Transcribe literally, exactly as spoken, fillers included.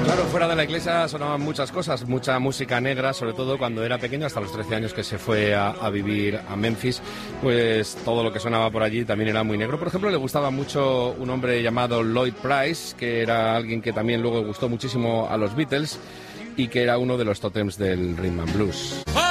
Claro, fuera de la iglesia sonaban muchas cosas, mucha música negra, sobre todo cuando era pequeño, hasta los trece años que se fue a, a vivir a Memphis, pues todo lo que sonaba por allí también era muy negro. Por ejemplo, le gustaba mucho un hombre llamado Lloyd Price, que era alguien que también luego gustó muchísimo a los Beatles y que era uno de los tótems del rhythm and blues.